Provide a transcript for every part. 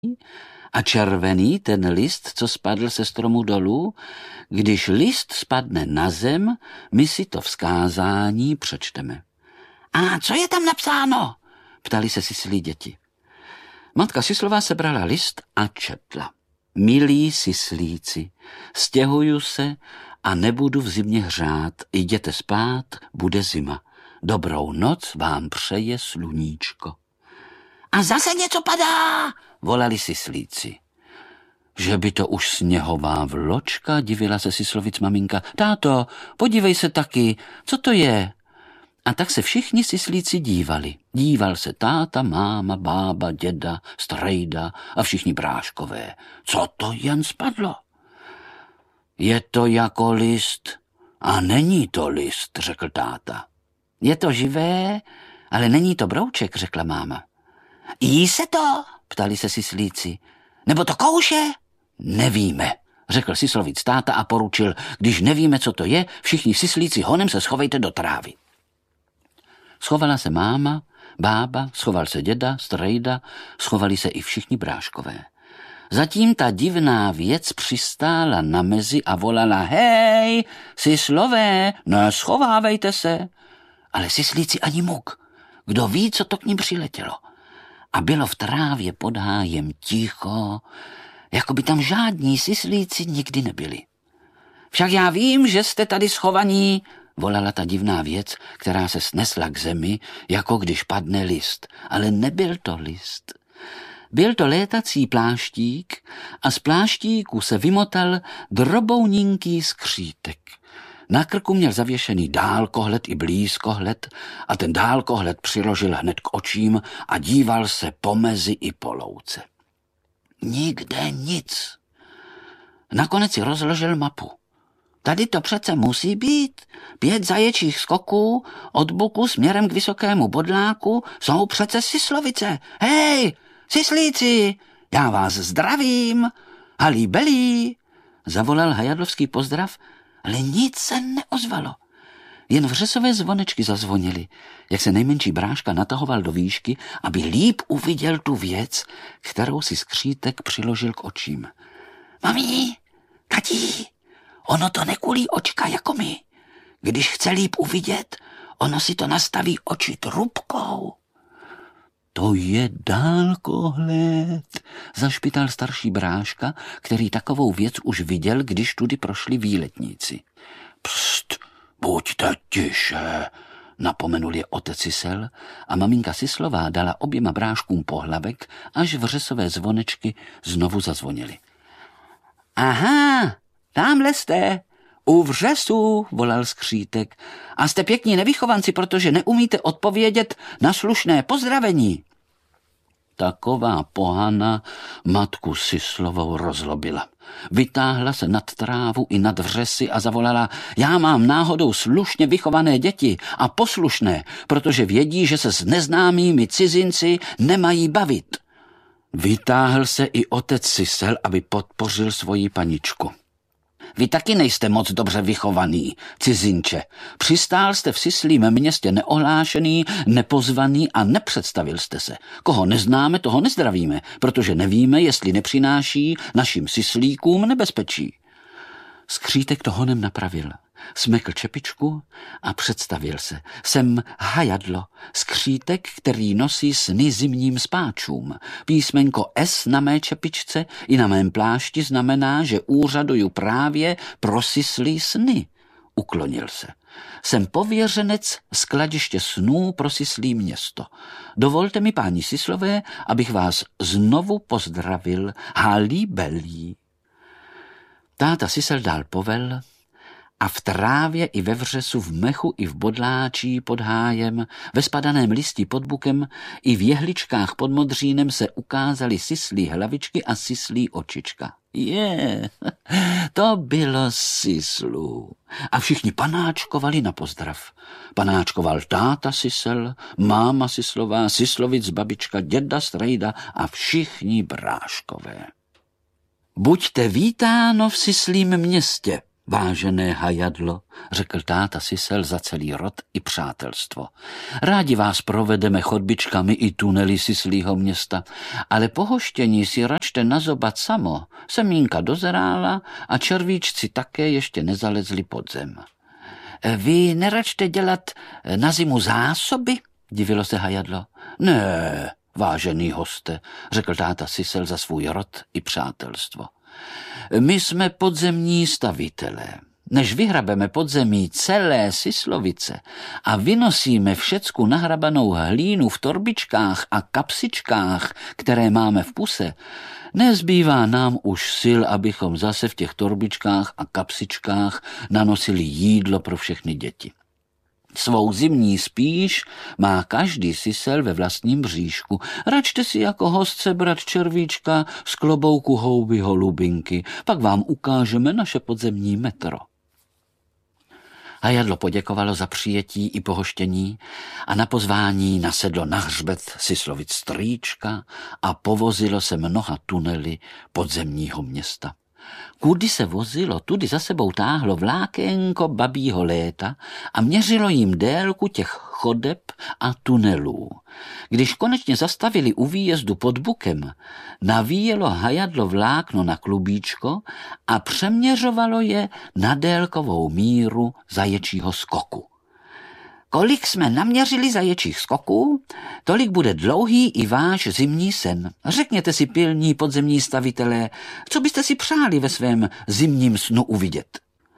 a červený ten list, co spadl se stromu dolů. Když list spadne na zem, my si to vzkázání přečteme. A co je tam napsáno? Ptali se Sislí děti. Matka Sislová sebrala list a četla. Milí Sislíci, stěhuju se a nebudu v zimě hřát. Jděte spát, bude zima. Dobrou noc vám přeje sluníčko. A zase něco padá, volali Sislíci. Že by to už sněhová vločka, divila se Sislovic maminka. Táto, podívej se taky, co to je? A tak se všichni Sislíci dívali. Díval se táta, máma, bába, děda, strejda a všichni bráškové. Co to jen spadlo? Je to jako list a není to list, řekl táta. Je to živé, ale není to brouček, řekla máma. Jí se to? Ptali se Sislíci. Nebo to kouše? Nevíme, řekl Sislovic táta a poručil, když nevíme, co to je, všichni Sislíci honem se schovejte do trávy. Schovala se máma, bába, schoval se děda, strejda, schovali se i všichni bráškové. Zatím ta divná věc přistála na mezi a volala, hej, Sislové, neschovávejte se. Ale Sislíci ani muk, kdo ví, co to k ním přiletělo. A bylo v trávě pod hájem ticho, jako by tam žádní Sislíci nikdy nebyli. Však já vím, že jste tady schovaní, volala ta divná věc, která se snesla k zemi, jako když padne list. Ale nebyl to list. Byl to létací pláštík a z pláštíku se vymotal drobounínký skřítek. Na krku měl zavěšený dálkohled i blízkohled a ten dálkohled přiložil hned k očím a díval se po mezi i po louce. Nikde nic. Nakonec si rozložil mapu. Tady to přece musí být. 5 zaječích skoků od buku směrem k vysokému bodláku jsou přece Sislovice. Hej, Sislíci, já vás zdravím. Halí belí, zavolal hajadlovský pozdrav, ale nic se neozvalo. Jen vřesové zvonečky zazvonily, jak se nejmenší bráška natahoval do výšky, aby líp uviděl tu věc, kterou si skřítek přiložil k očím. Mami, tati, ono to nekulí očka jako my. Když chce líp uvidět, ono si to nastaví oči trubkou. To je dálkohled, zašpital starší bráška, který takovou věc už viděl, když tudy prošli výletníci. Pst, buďte tiše, napomenul je otec Sisel a maminka Sislová dala oběma bráškům pohlavek, až vřesové zvonečky znovu zazvonily. Aha, tamhle jste, u vřesu, volal skřítek. A jste pěkní nevychovanci, protože neumíte odpovědět na slušné pozdravení. Taková pohana matku Sislovou rozlobila. Vytáhla se nad trávu i nad vřesy a zavolala, já mám náhodou slušně vychované děti a poslušné, protože vědí, že se s neznámými cizinci nemají bavit. Vytáhl se i otec Sisel, aby podpořil svoji paničku. Vy taky nejste moc dobře vychovaný, cizinče. Přistál jste v Sislím městě neohlášený, nepozvaný a nepředstavil jste se. Koho neznáme, toho nezdravíme, protože nevíme, jestli nepřináší našim Sislíkům nebezpečí. Skřítek to honem napravil. Smekl čepičku a představil se. Jsem Hajadlo, skřítek, který nosí sny zimním spáčům. Písmenko S na mé čepičce i na mém plášti znamená, že úřaduju právě pro sislí sny. Uklonil se. Jsem pověřenec skladiště snů pro sislí město. Dovolte mi, páni Sislové, abych vás znovu pozdravil. Halí belí. Táta Sisel dál povel a v trávě i ve vřesu, v mechu i v bodláčí pod hájem, ve spadaném listí pod bukem i v jehličkách pod modřínem se ukázaly sislí hlavičky a sislí očička. To bylo Sislu. A všichni panáčkovali na pozdrav. Panáčkoval táta Sisel, máma Sislová, Sislovic, babička, děda Strejda a všichni bráškové. Buďte vítáno v sislím městě, Vážené hajadlo, řekl táta Sisel za celý rod i přátelstvo. Rádi vás provedeme chodbičkami i tunely Sislího města, ale pohoštění si račte nazobat samo. Semínka dozerála a červíčci také ještě nezalezli pod zem. Vy neračte dělat na zimu zásoby? Divilo se hajadlo. Ne, vážený hoste, řekl táta Sisel za svůj rod i přátelstvo. My jsme podzemní stavitelé. Než vyhrabeme podzemí celé Sislovice a vynosíme všecku nahrabanou hlínu v torbičkách a kapsičkách, které máme v puse, nezbývá nám už sil, abychom zase v těch torbičkách a kapsičkách nanosili jídlo pro všechny děti. Svou zimní spíš má každý Sisel ve vlastním bříšku. Račte si jako host sebrat červíčka z klobouku houby holubinky, pak vám ukážeme naše podzemní metro. Hajadlo poděkovalo za přijetí i pohoštění a na pozvání nasedlo na hřbet Sislovic strýčka a povozilo se mnoha tunely podzemního města. Kudy se vozilo, tudy za sebou táhlo vlákénko babího léta a měřilo jim délku těch chodeb a tunelů. Když konečně zastavili u výjezdu pod Bukem, navíjelo hajadlo vlákno na klubíčko a přeměřovalo je na délkovou míru zaječího skoku. Kolik jsme naměřili zaječích skoků, tolik bude dlouhý i váš zimní sen. Řekněte si, pilní podzemní stavitelé, co byste si přáli ve svém zimním snu uvidět.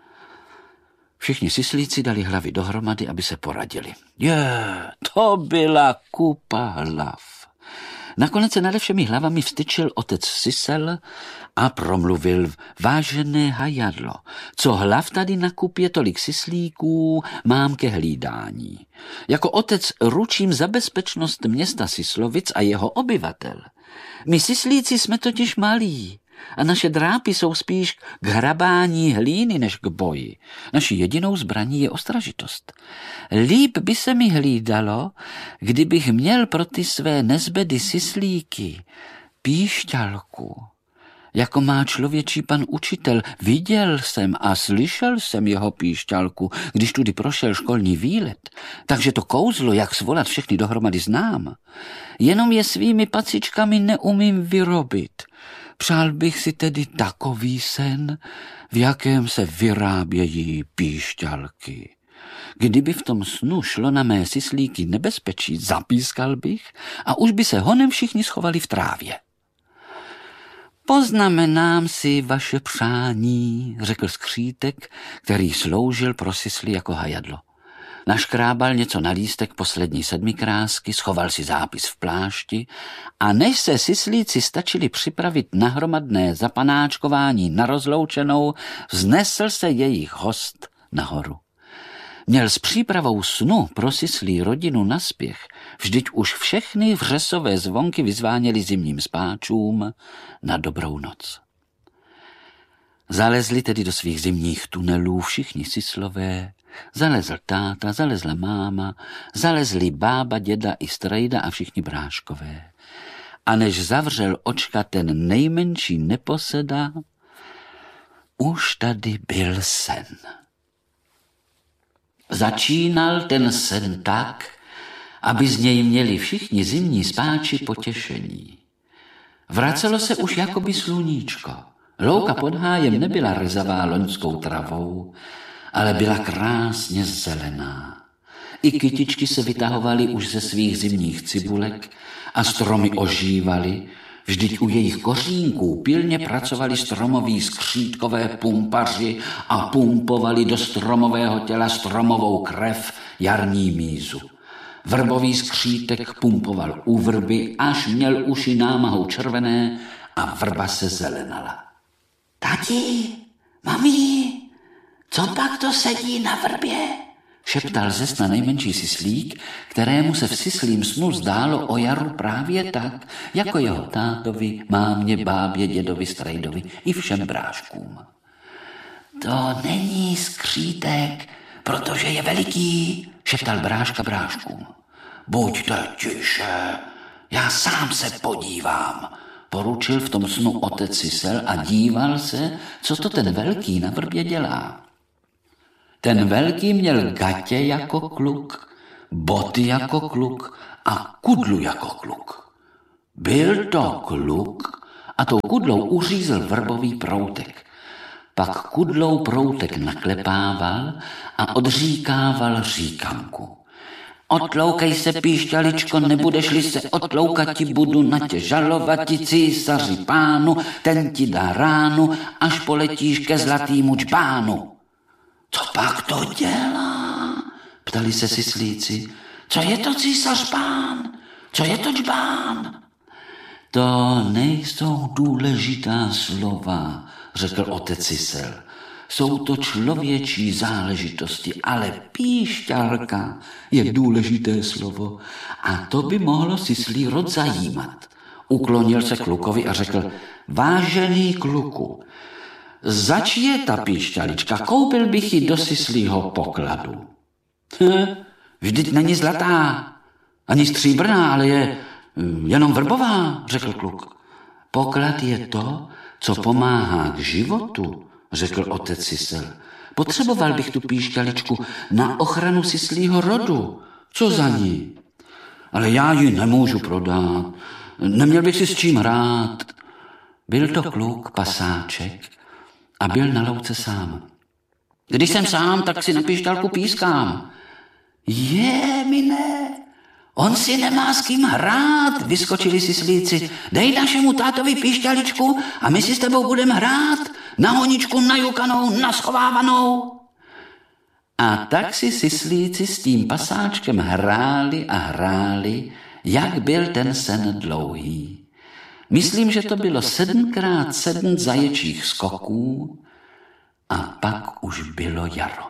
Všichni sislíci dali hlavy dohromady, aby se poradili. To byla kupa hlav. Nakonec se nade všemi hlavami vstyčil otec Sisel a promluvil: vážené hajadlo, co hlav tady na kupě, tolik sislíků mám ke hlídání. Jako otec ručím za bezpečnost města Sislovic a jeho obyvatel. My sislíci jsme totiž malí a naše drápy jsou spíš k hrabání hlíny než k boji. Naší jedinou zbraní je ostražitost. Líp by se mi hlídalo, kdybych měl pro ty své nezbedy sislíky píšťalku, jako má člověčí pan učitel. Viděl jsem a slyšel jsem jeho píšťalku, když tudy prošel školní výlet, takže to kouzlo, jak svolat všechny dohromady, znám. Jenom je svými pacičkami neumím vyrobit. Přál bych si tedy takový sen, v jakém se vyrábějí píšťalky. Kdyby v tom snu šlo na mé sislíky nebezpečí, zapískal bych a už by se honem všichni schovali v trávě. Poznamenám si vaše přání, řekl skřítek, který sloužil pro sisly jako hajadlo. Naškrábal něco na lístek poslední sedmikrásky, schoval si zápis v plášti a než se sislíci stačili připravit na hromadné zapanáčkování na rozloučenou, vznesl se jejich host nahoru. Měl s přípravou snu pro sislí rodinu naspěch, vždyť už všechny vřesové zvonky vyzváněly zimním spáčům na dobrou noc. Zalezli tedy do svých zimních tunelů všichni sislové, zalezl táta, zalezla máma, zalezli bába, děda i strejda a všichni bráškové. A než zavřel očka ten nejmenší neposeda, už tady byl sen. Začínal ten sen tak, aby z něj měli všichni zimní spáči potěšení. Vracelo se už jakoby sluníčko. Louka pod hájem nebyla rzavá loňskou travou, ale byla krásně zelená. I kytičky se vytahovaly už ze svých zimních cibulek a stromy ožívaly, vždyť u jejich kořínků pilně pracovali stromoví skřítkové pumpaři a pumpovali do stromového těla stromovou krev jarní mízu. Vrbový skřítek pumpoval u vrby, až měl uši námahou červené a vrba se zelenala. Tati, mami, co pak to sedí na vrbě? Šeptal ze sna nejmenší sislík, kterému se v sislím snu zdálo o jaru právě tak, jako jeho tátovi, mámě, bábě, dědovi, strejdovi i všem bráškům. To není skřítek, protože je veliký, šeptal bráška bráškům. Buďte tiše, já sám se podívám, poručil v tom snu otec Sisel a díval se, co to ten velký na vrbě dělá. Ten velký měl gatě jako kluk, boty jako kluk a kudlu jako kluk. Byl to kluk a tou kudlou uřízl vrbový proutek. Pak kudlou proutek naklepával a odříkával říkanku. Otloukej se, píšťaličko, nebudeš-li se otloukati, budu na tě žalovati, císaři pánu, ten ti dá ránu, až poletíš ke zlatýmu džbánu. Co pak to dělá? Ptali se sislíci. Co je to císař pán? Co je to džbán? To nejsou důležitá slova, řekl otec Sisel. Jsou to člověčí záležitosti, ale píšťalka je důležité slovo a to by mohlo sislí rod zajímat. Uklonil se klukovi a řekl, vážený kluku, zač je ta píšťalička, koupil bych ji do sislího pokladu. Vždyť není zlatá, ani stříbrná, ale je jenom vrbová, řekl kluk. Poklad je to, co pomáhá k životu, řekl otec Sisel. Potřeboval bych tu píšťaličku na ochranu sislího rodu. Co za ní? Ale já ji nemůžu prodat. Neměl bych si s čím hrát. Byl to kluk, pasáček, a byl na louce sám. Když jsem sám, tak si na píšťalku pískám. Mine, on si nemá s kým hrát, vyskočili sislíci. Dej našemu tátovi píšťaličku a my si s tebou budeme hrát. Na honičku, najukanou, naschovávanou. A tak si sislíci s tím pasáčkem hráli a hráli, jak byl ten sen dlouhý. Myslím, že to bylo 7x7 zaječích skoků a pak už bylo jaro.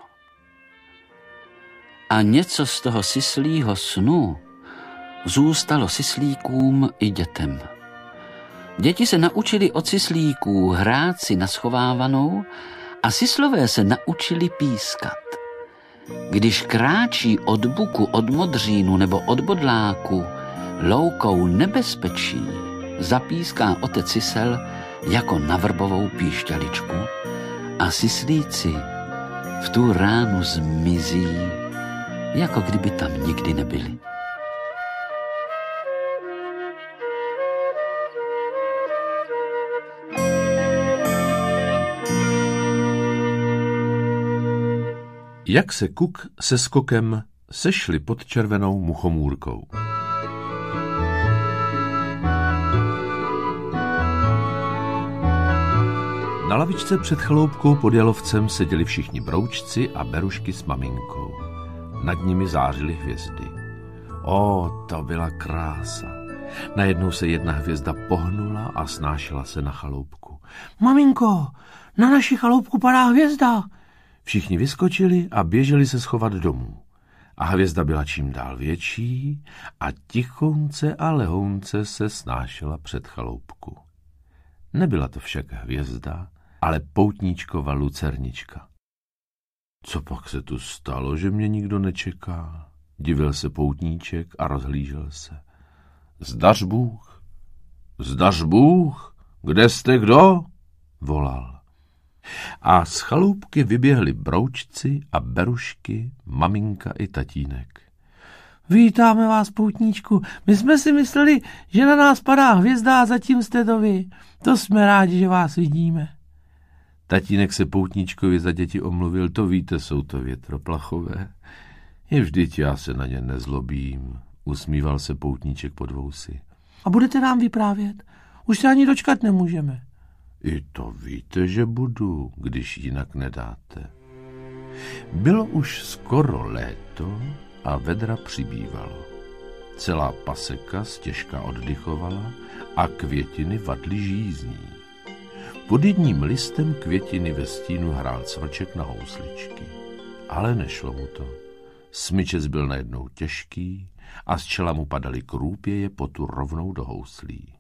A něco z toho sislího snu zůstalo sislíkům i dětem. Děti se naučili od sislíků hrát si na schovávanou a sislové se naučili pískat. Když kráčí od buku, od modřínu nebo od bodláku loukou nebezpečí, zapíská otec Sisel jako na vrbovou píšťaličku a sislíci v tu ránu zmizí, jako kdyby tam nikdy nebyli. Jak se Kuk se Skokem sešli pod červenou muchomůrkou. Na lavičce před chaloupkou pod jalovcem seděli všichni broučci a berušky s maminkou. Nad nimi zářily hvězdy. To byla krása. Najednou se jedna hvězda pohnula a snášela se na chaloupku. Maminko, na naši chaloupku padá hvězda! Všichni vyskočili a běželi se schovat domů. A hvězda byla čím dál větší a tichonce a lehounce se snášela před chaloupku. Nebyla to však hvězda, ale poutníčkova lucernička. Co pak se tu stalo, že mě nikdo nečeká? Divil se poutníček a rozhlížel se. Zdař Bůh, zdař Bůh, kde jste kdo? Volal. A z chaloupky vyběhli broučci a berušky, maminka i tatínek. Vítáme vás, poutníčku. My jsme si mysleli, že na nás padá hvězda a zatím jste to vy. To jsme rádi, že vás vidíme. Tatínek se poutníčkovi za děti omluvil. To víte, jsou to větroplachové. Je vždyť já se na ně nezlobím. Usmíval se poutníček pod vousy. A budete nám vyprávět? Už se ani dočkat nemůžeme. I to víte, že budu, když jinak nedáte. Bylo už skoro léto a vedra přibývalo. Celá paseka stěžka oddychovala a květiny vadly žízní. Pod jedním listem květiny ve stínu hrál cvrček na housličky. Ale nešlo mu to. Smyčec byl najednou těžký a z čela mu padaly krůpěje potu rovnou do houslí.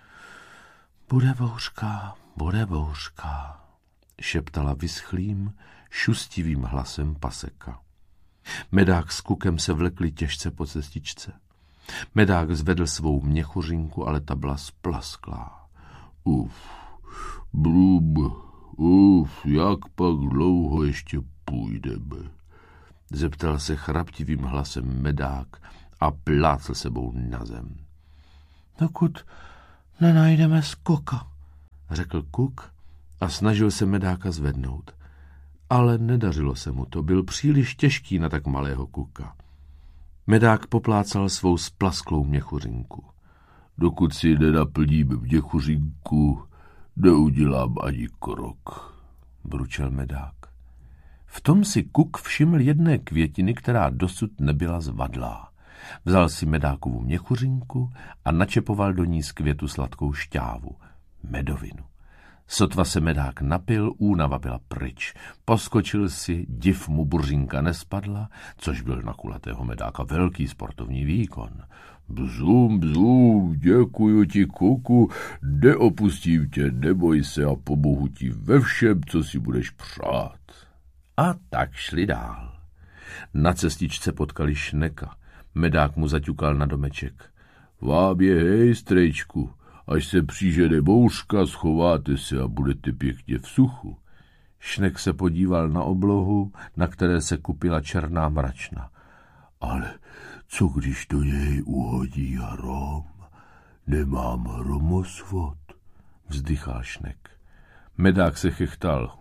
Bude bouřka, šeptala vyschlým, šustivým hlasem paseka. Medák s Kukem se vlekli těžce po cestičce. Medák zvedl svou měchuřinku, ale ta byla splasklá. Jak pak dlouho ještě půjdeme? Zeptal se chraptivým hlasem medák a plácl sebou na zem. Dokud nenajdeme Skoka, řekl Kuk a snažil se medáka zvednout. Ale nedařilo se mu to, byl příliš těžký na tak malého Kuka. Medák poplácal svou splasklou měchuřinku. Dokud si nenaplním měchuřinku, neudělám ani krok, bručel medák. V tom si Kuk všiml jedné květiny, která dosud nebyla zvadlá. Vzal si medákovu měchuřinku a načepoval do ní z květu sladkou šťávu, medovinu. Sotva se medák napil, únava byla pryč. Poskočil si, div mu buržinka nespadla, což byl na kulatého medáka velký sportovní výkon. Bzum, děkuju ti, Kuku, neopustím tě, neboj se a pomohu ti ve všem, co si budeš přát. A tak šli dál. Na cestičce potkali Šneka. Medák mu zaťukal na domeček. Vám je hej, strejčku, až se přižene bouřka, schováte se a budete pěkně v suchu. Šnek se podíval na oblohu, na které se kupila černá mračna. Ale co když do něj uhodí hrom? Nemám hromosvod, vzdychal Šnek. Medák se chechtal.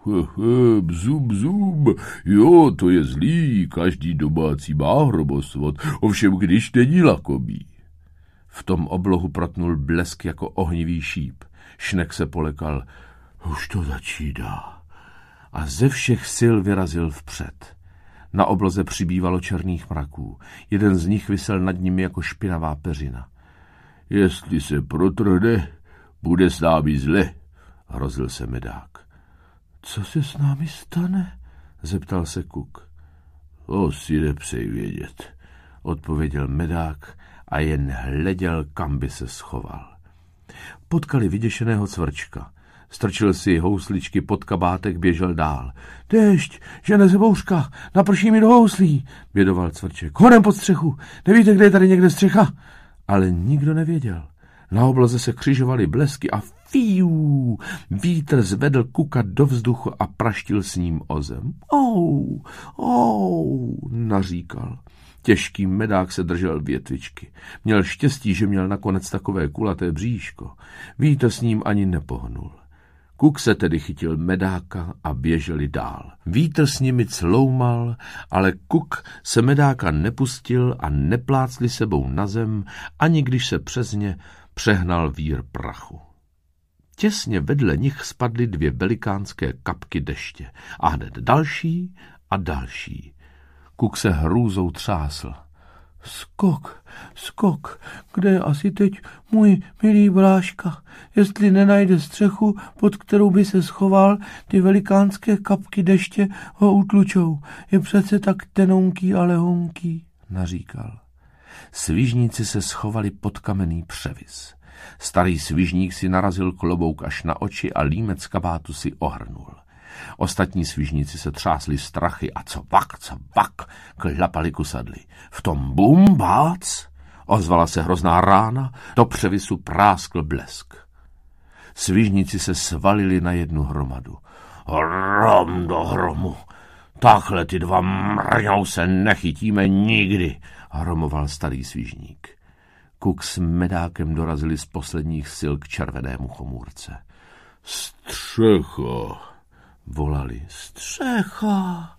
Bzum, jo, to je zlý, každý domácí má hromosvod, ovšem když není lakomý. V tom oblohu protnul blesk jako ohnivý šíp. Šnek se polekal. Už to začíná. A ze všech sil vyrazil vpřed. Na obloze přibývalo černých mraků. Jeden z nich visel nad nimi jako špinavá peřina. Jestli se protrhne, bude s námi zle, hrozil se medák. Co se s námi stane? Zeptal se Kuk. To si nepřej vědět, odpověděl medák a jen hleděl, kam by se schoval. Potkali vyděšeného Cvrčka. Strčil si housličky pod kabátek, běžel dál. Déšť, žene se bouřka, naprší mi do houslí, bědoval Cvrček. Honem pod střechu, nevíte, kde je tady někde střecha? Ale nikdo nevěděl. Na obloze se křižovaly blesky a fiu, vítr zvedl Kuka do vzduchu a praštil s ním o zem. Naříkal. Těžký medák se držel větvičky. Měl štěstí, že měl nakonec takové kulaté bříško. Vítr s ním ani nepohnul. Kuk se tedy chytil medáka a běželi dál. Vítr s nimi cloumal, ale Kuk se medáka nepustil a neplácli sebou na zem, ani když se přes ně přehnal vír prachu. Těsně vedle nich spadly 2 velikánské kapky deště a hned další a další. Kuk se hrůzou třásl. Skok, kde je asi teď můj milý bráška? Jestli nenajde střechu, pod kterou by se schoval, ty velikánské kapky deště ho utlučou. Je přece tak tenonký a lehonký, naříkal. Svižníci se schovali pod kamenný převis. Starý svižník si narazil klobouk až na oči a límec kabátu si ohrnul. Ostatní svižníci se třásli strachy a co vak, klapali kusadly. V tom bum, bác, ozvala se hrozná rána, do převisu práskl blesk. Svižníci se svalili na jednu hromadu. Hrom do hromu, takhle ty 2 mrňouse nechytíme nikdy, hromoval starý svižník. Kuk s medákem dorazili z posledních sil k červenému chomůrce. Střecha, volali. Střecha.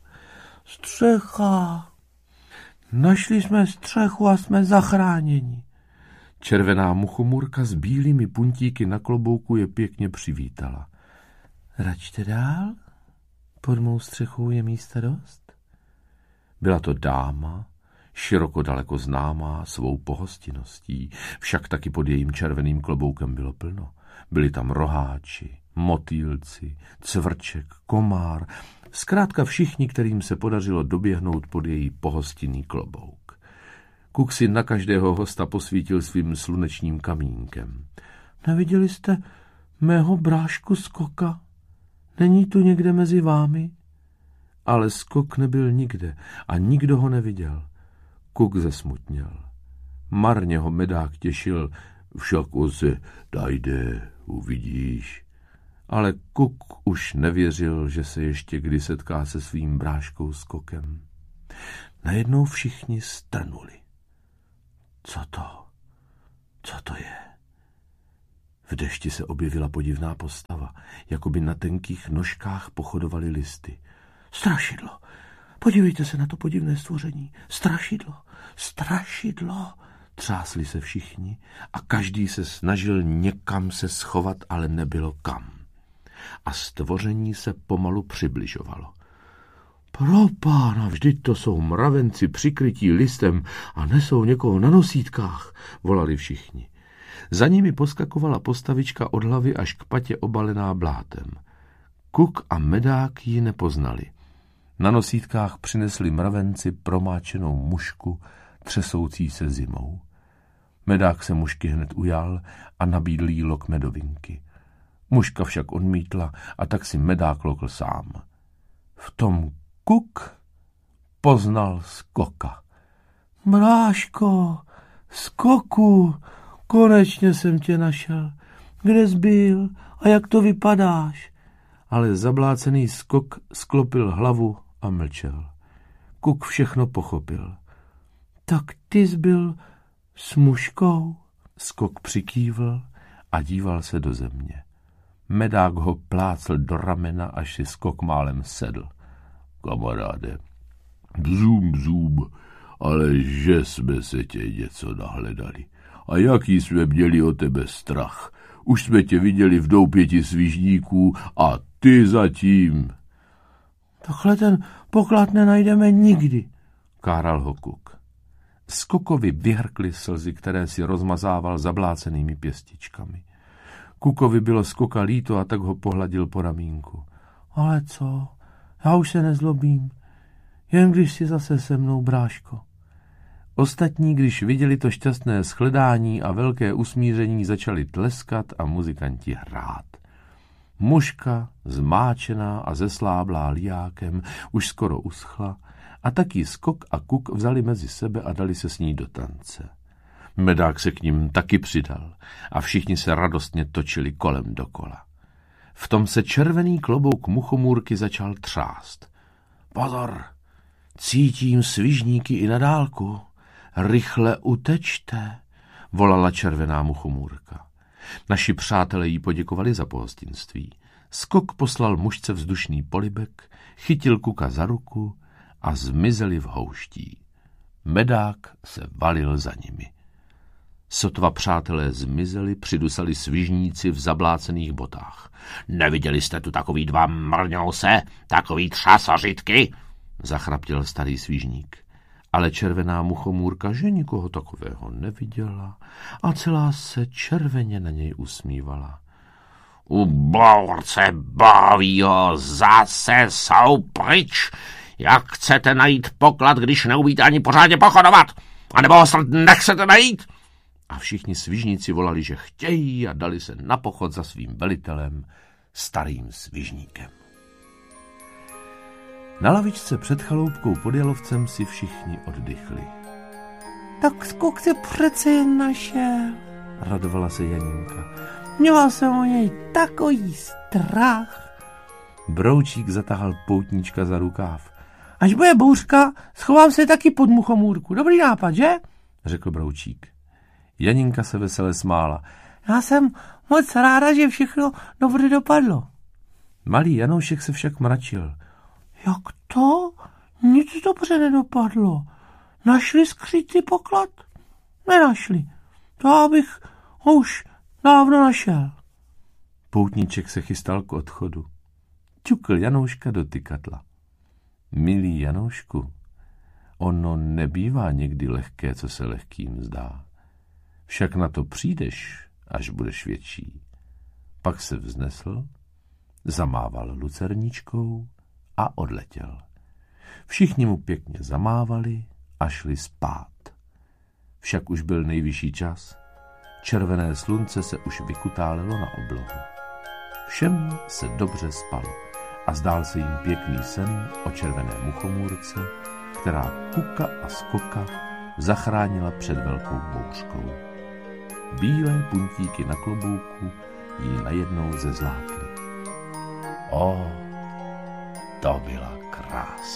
Našli jsme střechu a jsme zachráněni. Červená muchomůrka s bílými puntíky na klobouku je pěkně přivítala. Račte dál? Pod mou střechou je místa dost? Byla to dáma, široko daleko známá svou pohostinností, však taky pod jejím červeným kloboukem bylo plno. Byli tam roháči, motýlci, Cvrček, komár, zkrátka všichni, kterým se podařilo doběhnout pod její pohostinný klobouk. Kuk si na každého hosta posvítil svým slunečním kamínkem. Neviděli jste mého brášku Skoka? Není tu někde mezi vámi? Ale Skok nebyl nikde a nikdo ho neviděl. Kuk zesmutněl. Marně ho medák těšil, Však on se najde, uvidíš. Ale Kuk už nevěřil, že se ještě kdy setká se svým bráškou Skokem. Najednou všichni strnuli. Co to je? V dešti se objevila podivná postava, jako by na tenkých nožkách pochodovaly listy. Strašidlo! Podívejte se na to podivné stvoření. Strašidlo! Třásli se všichni a každý se snažil někam se schovat, ale nebylo kam. A stvoření se pomalu přibližovalo. Propána, vždyť to jsou mravenci přikrytí listem a nesou někoho na nosítkách, volali všichni. Za nimi poskakovala postavička od hlavy až k patě obalená blátem. Kuk a Medák ji nepoznali. Na nosítkách přinesli mravenci promáčenou mušku, třesoucí se zimou. Medák se mušky hned ujal a nabídl jí lok medovinky. Muška však odmítla a tak si Medák lokl sám. V tom Kuk poznal Skoka. Bráško, Skoku, konečně jsem tě našel. Kde jsi byl a jak to vypadáš? Ale zablácený Skok sklopil hlavu a mlčel. Kuk všechno pochopil. Tak ty jsi byl s muškou? Skok přikývl a díval se do země. Medák ho plácl do ramena, až si Skok málem sedl. Kamaráde, bzum, ale že jsme se tě něco nahledali. A jaký jsme měli o tebe strach. Už jsme tě viděli v doupěti svižníků a ty zatím. Takhle ten poklad nenajdeme nikdy, káral ho Kuk. Skokovi vyhrkly slzy, které si rozmazával zablácenými pěstičkami. Kukovi bylo Skoka líto a tak ho pohladil po ramínku. Ale co? Já už se nezlobím. Jen když si zase se mnou, bráško. Ostatní, když viděli to šťastné shledání a velké usmíření, začali tleskat a muzikanti hrát. Muška, zmáčená a zesláblá lijákem, už skoro uschla a taky Skok a Kuk vzali mezi sebe a dali se s ní do tance. Medák se k ním taky přidal a všichni se radostně točili kolem dokola. V tom se červený klobouk muchomůrky začal třást. Pozor, cítím svižníky i na dálku. Rychle utečte, volala červená muchomůrka. Naši přátelé jí poděkovali za pohostinství. Skok poslal mužce vzdušný polibek, chytil Kuka za ruku a zmizeli v houští. Medák se valil za nimi. Sotva přátelé zmizeli, přidusali svižníci v zablácených botách. Neviděli jste tu takový dva mrňouse, takový třasařitky, zachraptil starý svižník. Ale červená muchomůrka, že nikoho takového neviděla a celá se červeně na něj usmívala. U bource bavího zase jsou pryč. Jak chcete najít poklad, když neumíte ani pořádně pochodovat? A nebo ho snad nechcete najít? A všichni svižníci volali, že chtějí a dali se na pochod za svým velitelem, starým svižníkem. Na lavičce před chaloupkou pod Jalovcem si všichni oddychli. Tak Skok se přece jen našel, radovala se Janinka. Měla jsem o něj takový strach. Broučík zatahal poutníčka za rukáv. Až bude bouřka, schovám se taky pod muchomůrku. Dobrý nápad, že? Řekl Broučík. Janinka se vesele smála. Já jsem moc ráda, že všechno dobře dopadlo. Malý Janoušek se však mračil. Jak to? Nic dobře nedopadlo. Našli skrytý poklad? Nenašli. To abych ho už dávno našel. Poutníček se chystal k odchodu. Ťukl Janouška do tykadla. Milý Janoušku, ono nebývá někdy lehké, co se lehkým zdá. Však na to přijdeš, až budeš větší. Pak se vznesl, zamával lucerničkou a odletěl. Všichni mu pěkně zamávali a šli spát. Však už byl nejvyšší čas. Červené slunce se už vykutálelo na oblohu. Všem se dobře spalo a zdál se jim pěkný sen o červené muchomůrce, která Kuka a Skoka zachránila před velkou bouřkou. bílé puntíky na klobouku jí najednou zezlátly. To byla krása.